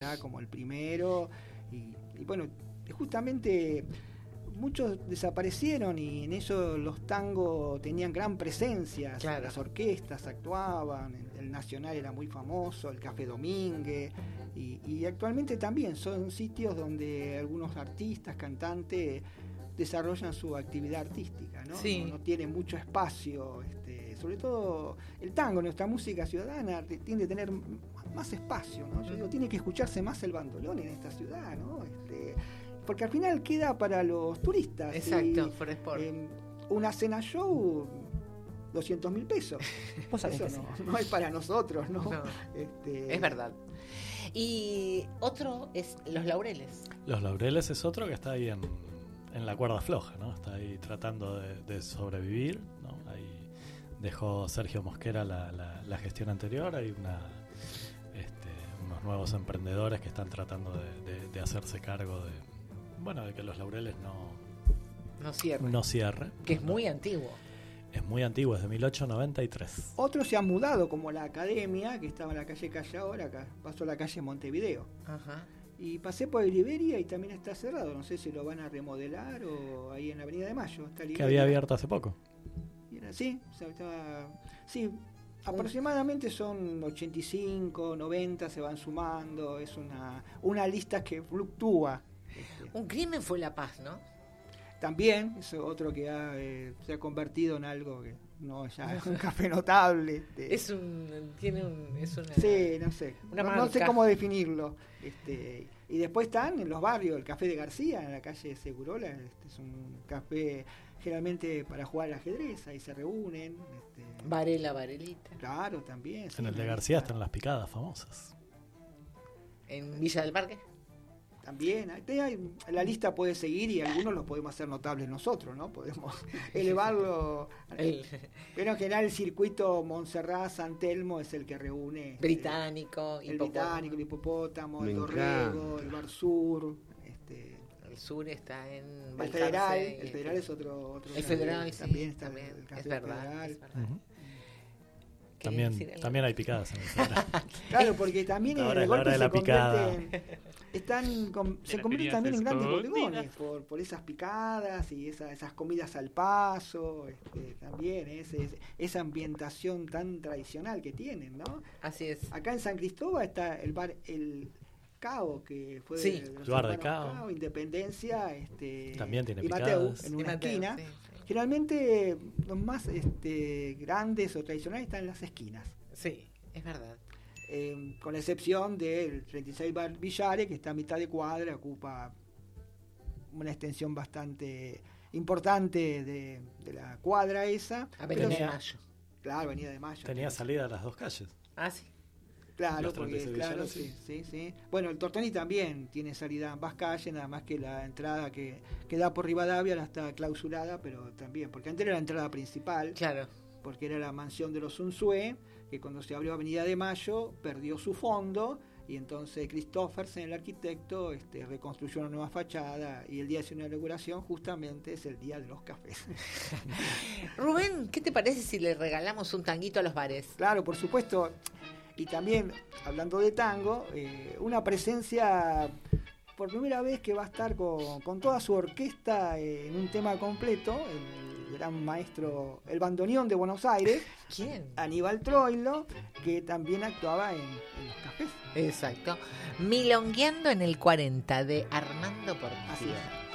ya como el primero, y bueno, justamente muchos desaparecieron y en ellos los tangos tenían gran presencia, claro. Las orquestas actuaban, el Nacional era muy famoso, el Café Domínguez, y actualmente también son sitios donde algunos artistas, cantantes desarrollan su actividad artística, ¿no? Sí. No tiene mucho espacio, sobre todo el tango, nuestra música ciudadana tiende a tener más espacio, ¿no? Yo digo, tiene que escucharse más el bandoneón en esta ciudad, ¿no? Porque al final queda para los turistas. Exacto, for sport. Una cena show, 200.000 pesos. Eso no es para nosotros, ¿no? Es verdad. Y otro es Los Laureles. Los Laureles es otro que está ahí en la cuerda floja, ¿no? Está ahí tratando de sobrevivir, ¿no? Ahí dejó Sergio Mosquera la gestión anterior. Hay unos nuevos emprendedores que están tratando de hacerse cargo de que Los Laureles no cierre. Que es muy antiguo. Es muy antiguo, es de 1893. Otros se han mudado, como la Academia, que estaba en la calle Callao, acá pasó a la calle Montevideo. Ajá. Y pasé por Liberia y también está cerrado. No sé si lo van a remodelar o ahí en la Avenida de Mayo. Está que había abierto hace poco. Sí, aproximadamente son 85, 90, se van sumando. Es una lista que fluctúa. Un crimen fue La Paz, ¿no? También es otro que se ha convertido en algo que ya es un café notable. Es una sí, no sé. No sé cómo definirlo. Y después están en los barrios, el Café de García, en la calle Segurola. Es un café generalmente para jugar al ajedrez, ahí se reúnen. Varelita. Claro, también. En el de García están las picadas famosas. En Villa del Parque. También, la lista puede seguir y algunos los podemos hacer notables nosotros, ¿no? Podemos elevarlo. Pero en general el circuito Montserrat, San Telmo es el que reúne. Británico, el Hipopótamo, el Dorrego, el Bar Sur. El sur está en el Federal. El Federal es otro. El Federal, también está también, el Café es verdad. Federal. Es verdad. Uh-huh. También hay picadas en el Federal. Claro, porque también ahora el golpe de la picada. Se convierten también en grandes bodegones por esas picadas y esas comidas al paso, también esa ambientación tan tradicional que tienen, ¿no? Así es. Acá en San Cristóbal está el bar El Cao, que fue de los bar de Cao, Independencia, también tiene y picadas. Mateu, en una esquina. Sí. Generalmente los más grandes o tradicionales están en las esquinas. Sí, es verdad. Con la excepción del 36 Bar Villares, que está a mitad de cuadra, ocupa una extensión bastante importante de la cuadra esa. Avenida de Mayo. Claro, Avenida de Mayo. Tenía salida a las dos calles. Ah, sí. Claro, porque sí. Bueno, el Tortoni también tiene salida a ambas calles, nada más que la entrada que da por Rivadavia la está clausurada, pero también, porque antes era la entrada principal. Claro. Porque era la mansión de los Unzué, que cuando se abrió Avenida de Mayo perdió su fondo, y entonces Christophersen, el arquitecto, reconstruyó una nueva fachada, y el día de su inauguración justamente es el día de los cafés. Rubén, ¿qué te parece si le regalamos un tanguito a los bares? Claro, por supuesto. Y también, hablando de tango, una presencia por primera vez que va a estar con toda su orquesta en un tema completo, el gran maestro, el bandoneón de Buenos Aires. ¿Quién? Aníbal Troilo, que también actuaba en los cafés. Exacto. Milongueando en el 40 de Armando Portillo. Así es.